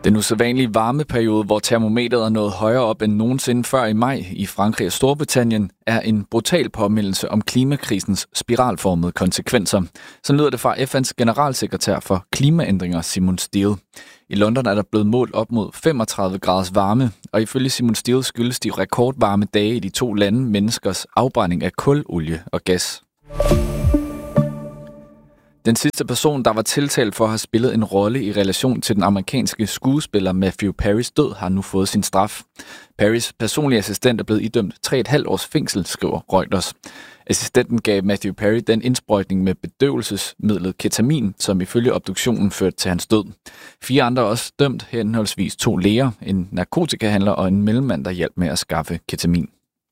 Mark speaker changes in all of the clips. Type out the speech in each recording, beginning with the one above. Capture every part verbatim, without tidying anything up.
Speaker 1: Den usædvanlige varmeperiode, hvor termometeret er nået højere op end nogensinde før i maj i Frankrig og Storbritannien, er en brutal påmindelse om klimakrisens spiralformede konsekvenser. Så lyder det fra F N's generalsekretær for klimaændringer, Simon Steele. I London er der blevet målt op mod femogtredive graders varme, og ifølge Simon Steele skyldes de rekordvarme dage i de to lande menneskers afbrænding af kul, olie og gas. Den sidste person, der var tiltalt for at have spillet en rolle i relation til den amerikanske skuespiller Matthew Perrys død, har nu fået sin straf. Perrys personlige assistent er blevet idømt tre komma fem års fængsel, skriver Reuters. Assistenten gav Matthew Perry den indsprøjtning med bedøvelsesmidlet ketamin, som ifølge obduktionen førte til hans død. Fire andre er også dømt, henholdsvis to læger, en narkotikahandler og en mellemmand, der hjalp med at skaffe ketamin.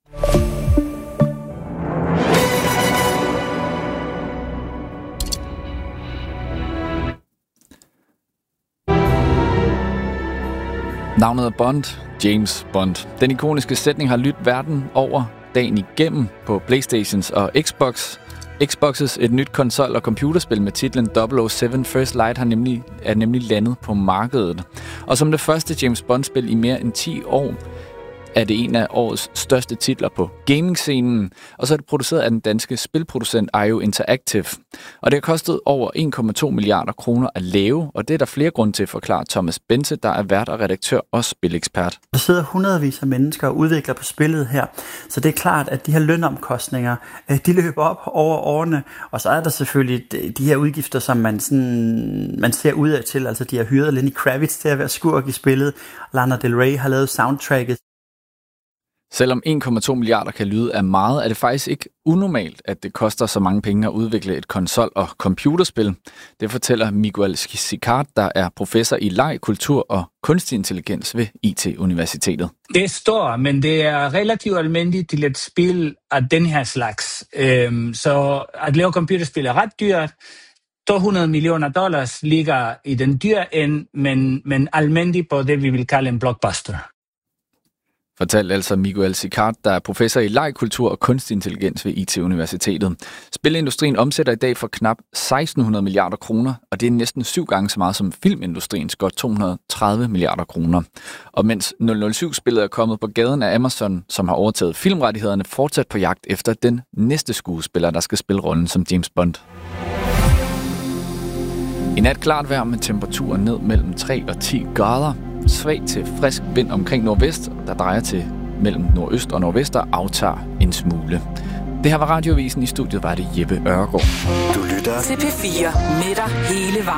Speaker 1: Navnet er Bond, James Bond. Den ikoniske sætning har lyttet verden over dagen igennem på PlayStations og Xbox. Xbox's et nyt konsol- og computerspil med titlen double oh seven First Light har nemlig, er nemlig landet på markedet. Og som det første James Bond-spil i mere end ti år, er det en af årets største titler på gaming-scenen, og så er det produceret af den danske spilproducent I O Interactive. Og det har kostet over en komma to milliarder kroner at lave, og det er der flere grunde til, forklarer Thomas Bense, der er vært og redaktør og spilekspert.
Speaker 2: Der sidder hundredvis af mennesker og udvikler på spillet her, så det er klart, at de her lønomkostninger, de løber op over årene, og så er der selvfølgelig de her udgifter, som man, sådan, man ser ud af til, altså de har hyret Lenny Kravitz til at være skurk i spillet, Lana Del Rey har lavet soundtracket.
Speaker 1: Selvom en komma to milliarder kan lyde af meget, er det faktisk ikke unormalt, at det koster så mange penge at udvikle et konsol- og computerspil. Det fortæller Miguel Sicart, der er professor i leg, kultur og kunstig intelligens ved I T-universitetet.
Speaker 3: Det er stort, men det er relativt almindeligt til et spil af den her slags. Så at lave computerspil er ret dyrt. to hundrede millioner dollars ligger i den dyre ende, men, men almindeligt på det, vi vil kalde en blockbuster.
Speaker 1: Fortalte altså Miguel Sicart, der er professor i leg, kultur og kunstig intelligens ved I T-universitetet. Spilindustrien omsætter i dag for knap seksten hundrede milliarder kroner, og det er næsten syv gange så meget som filmindustriens godt to hundrede og tredive milliarder kroner. Og mens nul nul syv-spillet er kommet på gaden af Amazon, som har overtaget filmrettighederne, fortsat på jagt efter den næste skuespiller, der skal spille rollen som James Bond. I nat klart vejr med temperaturer ned mellem tre og ti grader. Svag til frisk vind omkring nordvest, der drejer til mellem nordøst og nordvest og aftager en smule. Det her var Radiovisen. I studiet var det Jeppe Ørgaard.
Speaker 4: Du lytter til P fire med dig hele vejen.